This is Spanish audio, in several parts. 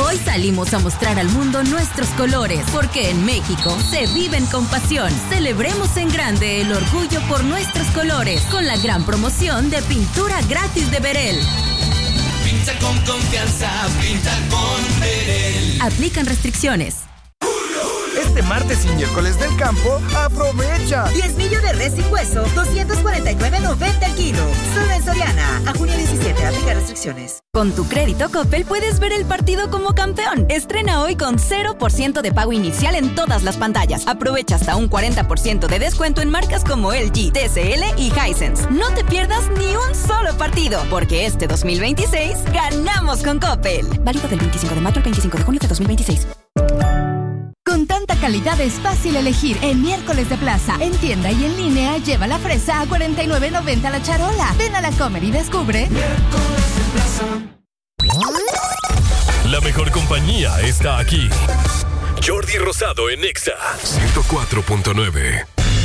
Hoy salimos a mostrar al mundo nuestros colores, porque en México se viven con pasión. Celebremos en grande el orgullo por nuestros colores, con la gran promoción de pintura gratis de Berel. Pinta con confianza, pinta con Berel. Aplican restricciones. Este martes y miércoles del campo, aprovecha. Diezmillo de res sin hueso, 249.90 el kilo. Solo en Soriana. A junio 17, aplica restricciones. Con tu crédito Coppel puedes ver el partido como campeón. Estrena hoy con 0% de pago inicial en todas las pantallas. Aprovecha hasta un 40% de descuento en marcas como LG, TCL y Hisense. No te pierdas ni un solo partido, porque este 2026 ganamos con Coppel. Válido del 25 de mayo al 25 de junio de 2026. Con tanta calidad es fácil elegir. En miércoles de plaza, en tienda y en línea, lleva la fresa a $49.90 la charola. Ven a la Comer y descubre. Miércoles de plaza. La mejor compañía está aquí. Jordi Rosado en Exa 104.9.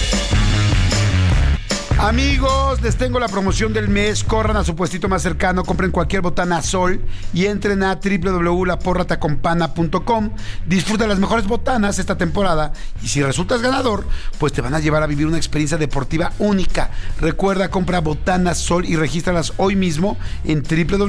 Amigos, les tengo la promoción del mes. Corran a su puestito más cercano, compren cualquier botana Sol y entren a www.laporratacompana.com. Disfruta las mejores botanas esta temporada y si resultas ganador, pues te van a llevar a vivir una experiencia deportiva única. Recuerda, compra botanas Sol y regístralas hoy mismo en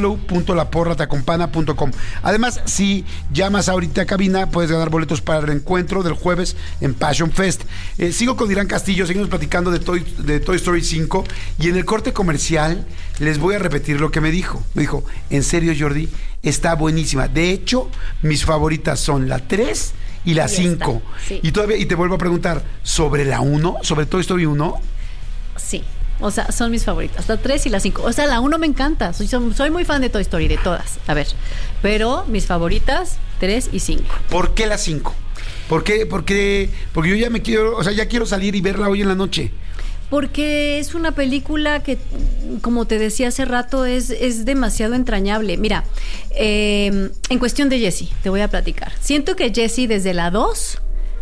www.laporratacompana.com. Además, si llamas ahorita a cabina, puedes ganar boletos para el reencuentro del jueves en Passion Fest. Sigo con Irán Castillo, seguimos platicando de Toy Story 5 y en el corte comercial les voy a repetir lo que me dijo. Me dijo, en serio, Jordi, está buenísima. De hecho, mis favoritas son la 3 y la 5. Sí. Y te vuelvo a preguntar, ¿sobre la 1? ¿Sobre Toy Story 1? Sí. O sea, son mis favoritas, la 3 y la 5. O sea, la 1 me encanta. Soy muy fan de Toy Story, de todas. A ver, pero mis favoritas, 3 y 5. ¿Por qué la 5? ¿Por qué? Porque yo ya ya quiero salir y verla hoy en la noche. Porque es una película que, como te decía hace rato, es demasiado entrañable. Mira, en cuestión de Jessie, te voy a platicar. Siento que Jessie desde la 2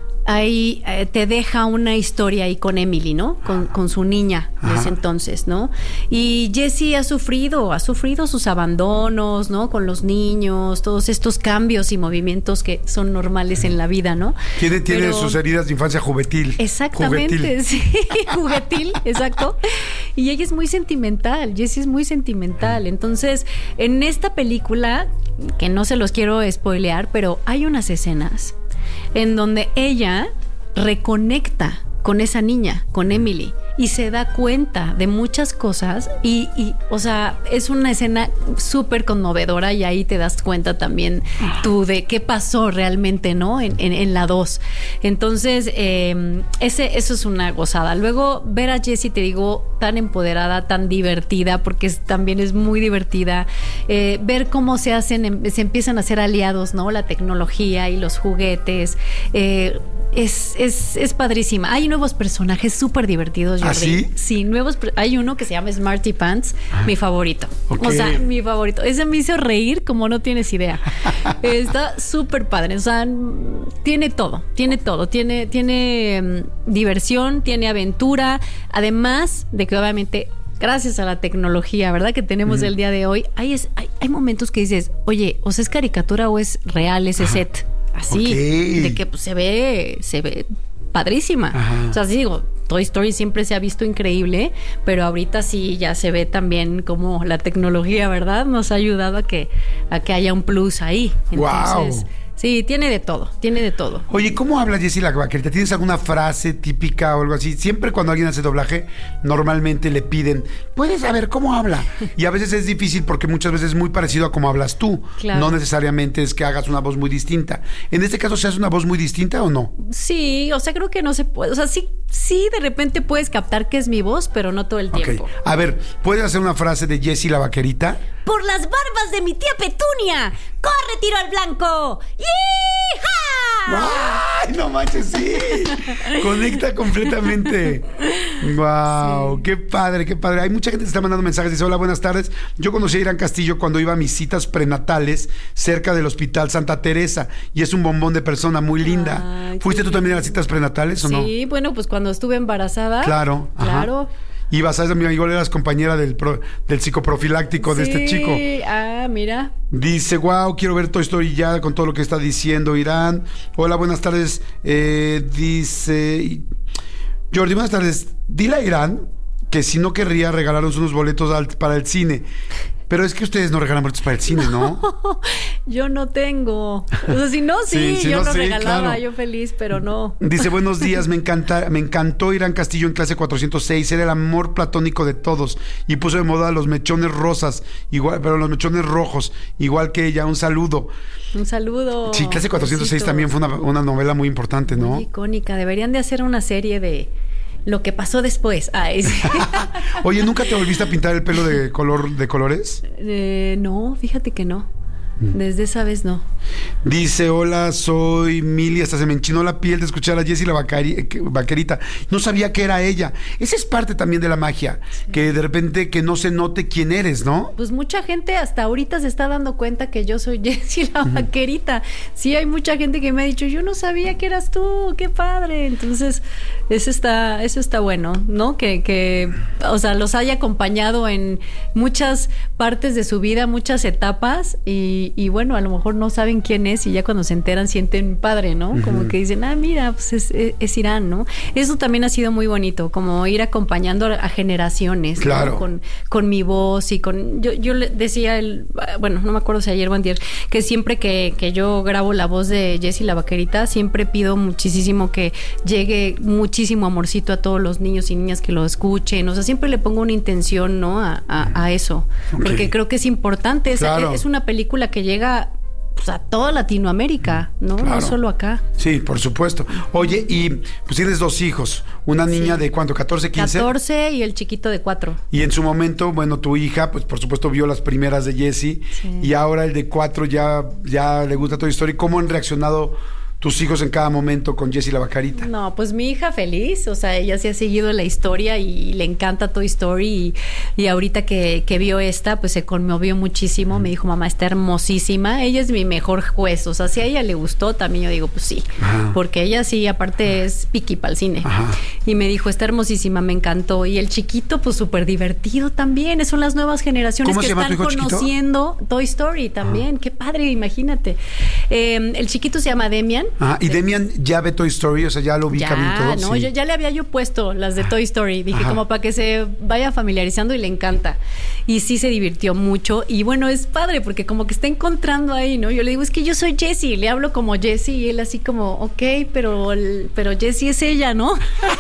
ahí te deja una historia ahí con Emily, ¿no? Con su niña de ese entonces, ¿no? Y Jessie ha sufrido sus abandonos, ¿no? Con los niños, todos estos cambios y movimientos que son normales en la vida, ¿no? Tiene sus heridas de infancia juvenil. Exactamente, sí, juguetil, exacto. Y ella es muy sentimental, Jessie es muy sentimental. Entonces, en esta película, que no se los quiero spoilear, pero hay unas escenas en donde ella reconecta con esa niña, con Emily, y se da cuenta de muchas cosas y o sea, es una escena súper conmovedora y ahí te das cuenta también tú de qué pasó realmente, ¿no? En la 2. Entonces, eso es una gozada. Luego, ver a Jessie, te digo, tan empoderada, tan divertida, porque también es muy divertida. Ver cómo se empiezan a hacer aliados, ¿no? La tecnología y los juguetes. Es padrísima. Hay nuevos personajes súper divertidos, Jordi. ¿Ah, sí? Sí, hay uno que se llama Smarty Pants, mi favorito. Okay. O sea, mi favorito. Ese me hizo reír como no tienes idea. Está súper padre. O sea, tiene todo. Tiene diversión, tiene aventura. Además de que obviamente, gracias a la tecnología, ¿verdad? Que tenemos el día de hoy, hay momentos que dices, oye, o sea, ¿es caricatura o es real ese set? Así, de que pues, se ve padrísima. O sea, sí digo, Toy Story siempre se ha visto increíble, pero ahorita sí ya se ve también como la tecnología, ¿verdad? Nos ha ayudado a que haya un plus ahí. Entonces, sí, tiene de todo. Oye, ¿cómo habla Jessie la Vaquerita? ¿Tienes alguna frase típica o algo así? Siempre cuando alguien hace doblaje, normalmente le piden, ¿puedes saber cómo habla? Y a veces es difícil porque muchas veces es muy parecido a cómo hablas tú. Claro. No necesariamente es que hagas una voz muy distinta. ¿En este caso se hace una voz muy distinta o no? Sí, o sea, creo que no se puede. O sea, sí, de repente puedes captar que es mi voz, pero no todo el tiempo. A ver, ¿puedes hacer una frase de Jessie la Vaquerita? ¡Por las barbas de mi tía Petunia! ¡Corre, tiro al blanco! ¡Yeeja! ¡Ay, no manches, sí! Conecta completamente. ¡Wow! Sí. ¡Qué padre, qué padre! Hay mucha gente que está mandando mensajes. Dice, hola, buenas tardes. Yo conocí a Irán Castillo cuando iba a mis citas prenatales cerca del Hospital Santa Teresa. Y es un bombón de persona muy linda. Ay, ¿fuiste tú también a las citas prenatales o no? Sí, bueno, pues cuando estuve embarazada. Claro. Claro. ibas a esa, igual eras compañera del psicoprofiláctico de este chico. Mira. Dice, wow, quiero ver Toy Story ya con todo lo que está diciendo Irán. Hola, buenas tardes. Dice Jordi, buenas tardes. Dile a Irán que si no querría regalarnos unos boletos para el cine. Pero es que ustedes no regalan boletos para el cine, ¿no? Yo no tengo. O sea, si no, sí, yo no, lo regalaba, claro. yo feliz, pero no. Dice, buenos días, me encantó Irán Castillo en clase 406, era el amor platónico de todos y puso de moda los mechones rosas, pero los mechones rojos, igual que ella, un saludo. Un saludo. Sí, clase 406 también fue una novela muy importante, ¿no? Muy icónica, deberían de hacer una serie de lo que pasó después. Oye, ¿nunca te volviste a pintar el pelo de colores? No, fíjate que no. Desde esa vez no. Dice, hola, soy Mili, hasta se me enchinó la piel de escuchar a Jessie la vaquerita. No sabía que era ella. Esa es parte también de la magia, sí. Que de repente que no se note quién eres, ¿no? Pues mucha gente hasta ahorita se está dando cuenta que yo soy Jessie la vaquerita. Sí, hay mucha gente que me ha dicho, yo no sabía que eras tú, qué padre. Entonces, eso está bueno, ¿no? Que o sea, los haya acompañado en muchas partes de su vida, muchas etapas y bueno, a lo mejor no saben quién es y ya cuando se enteran sienten padre, ¿no? Uh-huh. Como que dicen, mira, pues es Irán, ¿no? Eso también ha sido muy bonito, como ir acompañando a generaciones, claro, ¿no? Con mi voz y con... Yo le decía, bueno, no me acuerdo si ayer o antier, que siempre que yo grabo la voz de Jessie la vaquerita, siempre pido muchísimo que llegue muchísimo amorcito a todos los niños y niñas que lo escuchen, o sea, siempre le pongo una intención, ¿no? A eso, okay. Porque creo que es importante, claro. Es una película que llega pues a toda Latinoamérica, ¿no? Claro. No solo acá. Sí, por supuesto. Oye, y pues tienes 2 hijos, una niña de ¿cuánto? 14, 15. 14 y el chiquito de 4. Y en su momento, bueno, tu hija, pues por supuesto vio las primeras de Jessie, sí. Y ahora el de 4 ya le gusta Toy Story. ¿Cómo han reaccionado tus hijos en cada momento con Jessie la vaquerita? No, pues mi hija feliz, o sea, ella sí ha seguido la historia y le encanta Toy Story y ahorita que vio esta, pues se conmovió muchísimo, me dijo, mamá, está hermosísima, ella es mi mejor juez, o sea, si a ella le gustó, también yo digo, pues sí, porque ella sí, aparte es piqui para el cine. Ajá. Y me dijo, está hermosísima, me encantó, y el chiquito, pues súper divertido también, son las nuevas generaciones que están conociendo chiquito? Toy Story también, qué padre, imagínate. El chiquito se llama Demian. ¿Y Demian ya ve Toy Story? O sea, ya lo ubica bien todo. No, sí. ya le había puesto las de Toy Story. Dije, como para que se vaya familiarizando y le encanta. Y sí se divirtió mucho. Y bueno, es padre porque como que está encontrando ahí, ¿no? Yo le digo, es que yo soy Jessie. Le hablo como Jessie y él así como, ok, pero Jessie es ella, ¿no?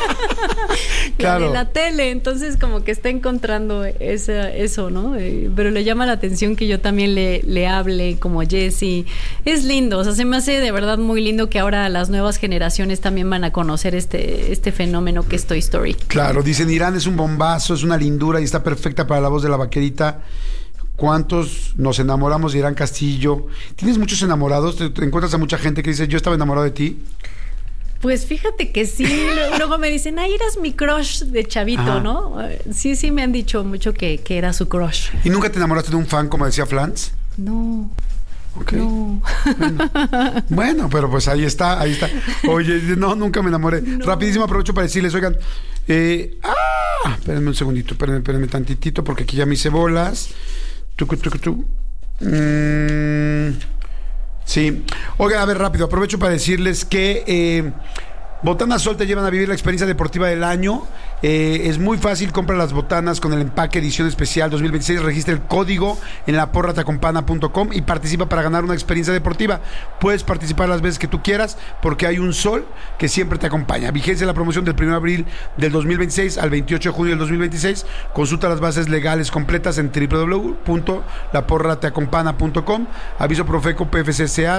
Claro. La de la tele. Entonces como que está encontrando eso, ¿no? Pero le llama la atención que yo también le hable como Jessie. Es lindo. O sea, se me hace de verdad muy lindo que ahora las nuevas generaciones también van a conocer este fenómeno que es Toy Story. Claro, dicen, Irán es un bombazo, es una lindura y está perfecta para la voz de la vaquerita. ¿Cuántos nos enamoramos de Irán Castillo? ¿Tienes muchos enamorados? ¿Te encuentras a mucha gente que dice, yo estaba enamorado de ti? Pues fíjate que sí, luego me dicen, eras mi crush de chavito, ajá, ¿no? Sí, me han dicho mucho que era su crush. ¿Y nunca te enamoraste de un fan, como decía Flans? No. Okay. No. Bueno, pero pues ahí está. Oye, no, nunca me enamoré. No. Rapidísimo aprovecho para decirles, oigan, espérenme un segundito, espérenme tantitito, porque aquí ya me hice bolas. Sí. Oigan, a ver, rápido, aprovecho para decirles que Botanas Sol te llevan a vivir la experiencia deportiva del año. Es muy fácil, compra las botanas con el empaque edición especial 2026, registra el código en laporrateacompana.com y participa para ganar una experiencia deportiva. Puedes participar las veces que tú quieras porque hay un sol que siempre te acompaña. Vigencia de la promoción del 1 de abril del 2026 al 28 de junio del 2026. Consulta las bases legales completas en www.laporrateacompana.com. Aviso Profeco PFCCA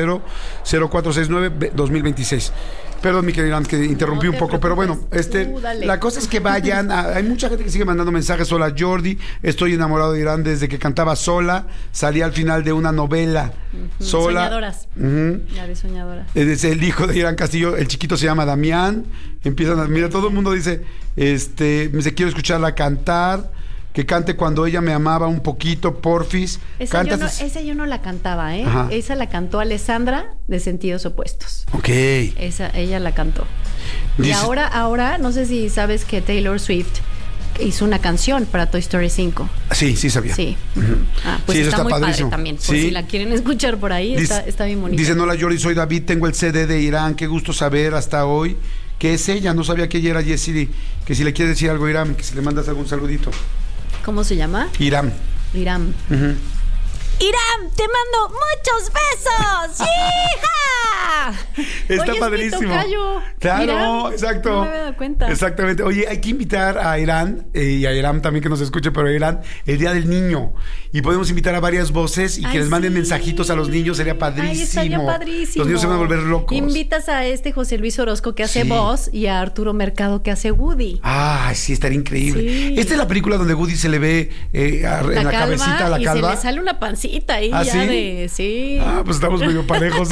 000469-2026. Perdón, mi querida, que interrumpí un poco, pero bueno, la cosa es que vayan. Hay mucha gente que sigue mandando mensajes. Hola, Jordi, estoy enamorado de Irán desde que cantaba Sola. Salí al final de una novela. Sola. Soñadoras. La de Soñadoras. Es el hijo de Irán Castillo. El chiquito se llama Damián. Mira, todo el mundo dice, quiero escucharla cantar. Que cante Cuando ella me amaba un poquito, porfis. Esa yo no la cantaba, ¿eh? Ajá. Esa la cantó Alessandra de Sentidos Opuestos. Ok. Ella la cantó. Y ahora, no sé si sabes que Taylor Swift hizo una canción para Toy Story 5. Sí, sí sabía. Sí. Pues Sí, eso está muy padrísimo. padre también. Por Sí. si la quieren escuchar por ahí, está bien bonito. Dicen, hola Jordi, soy David, tengo el CD de Irán, qué gusto saber hasta hoy que es ella. No sabía que ella era Jessie, que si le quieres decir algo a Irán, que si le mandas algún saludito. ¿Cómo se llama? Irán. Irán. Ujú. Irán, te mando muchos besos. ¡Hija! Está Oye, padrísimo. Es mi tocayo. Claro, Irán, exacto. no me había dado cuenta. Exactamente. Oye, hay que invitar a Irán y a Irán también que nos escuche, pero a Irán el Día del Niño. Y podemos invitar a varias voces y que les manden mensajitos a los niños, sería padrísimo. Ay, estaría padrísimo. Los niños se van a volver locos. Invitas a José Luis Orozco que hace Buzz y a Arturo Mercado que hace Woody. Ah, sí, estaría increíble. Sí. Esta es la película donde Woody se le ve en la cabecita a la y calva. se le sale una pancita ahí ¿Ah, ya sí? de... Sí. Ah, pues estamos medio parejos.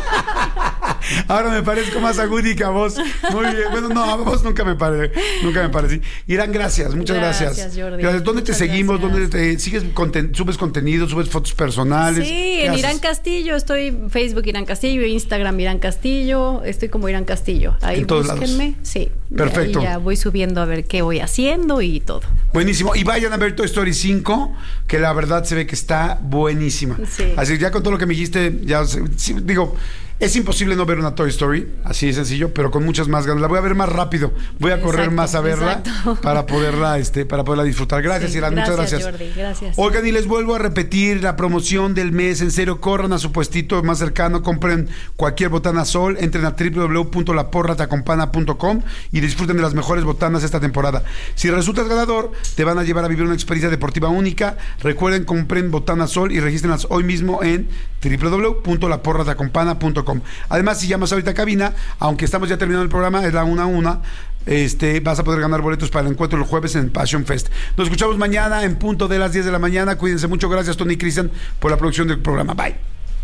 Ahora me parezco más a Woody que a vos. Muy bien. Bueno, no, a vos nunca me parecí. Irán, gracias, muchas gracias. Gracias, Jordi. Gracias. ¿Dónde Muchas te seguimos? gracias. ¿Dónde te sigues? ¿Subes contenido? ¿Subes fotos personales? Sí, ¿Qué en haces? Irán Castillo, estoy Facebook Irán Castillo, Instagram Irán Castillo, estoy como Irán Castillo. Ahí En todos búsquenme. lados. Sí. Perfecto. Ahí ya voy subiendo a ver qué voy haciendo y todo. Buenísimo. Y vayan a ver Toy Story 5, que la verdad se ve que está buenísima. Sí. Así que ya con todo lo que me dijiste, digo, es imposible no ver una Toy Story, así de sencillo, pero con muchas más ganas. La voy a ver más rápido. Voy a correr más a verla para poderla disfrutar. Gracias, Sí, Irán. Muchas gracias. Jordi, gracias. Oigan, y les vuelvo a repetir la promoción del mes. En serio, corran a su puestito más cercano, compren cualquier botana Sol, entren a www.laporratacompana.com y disfruten de las mejores botanas esta temporada. Si resultas ganador, te van a llevar a vivir una experiencia deportiva única. Recuerden, compren botana Sol y regístrenlas hoy mismo en www.laporratacompana.com. Además, si llamas ahorita a cabina, aunque estamos ya terminando el programa, es la 1:1, vas a poder ganar boletos para el encuentro el jueves en Passion Fest. Nos escuchamos mañana en punto de las 10 de la mañana. Cuídense mucho. Gracias, Tony y Cristian, por la producción del programa. Bye.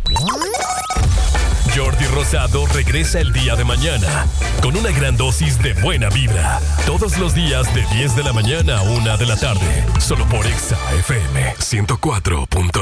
Jordi Rosado regresa el día de mañana con una gran dosis de buena vibra. Todos los días de 10 de la mañana a 1 de la tarde. Solo por Exa FM 104.9.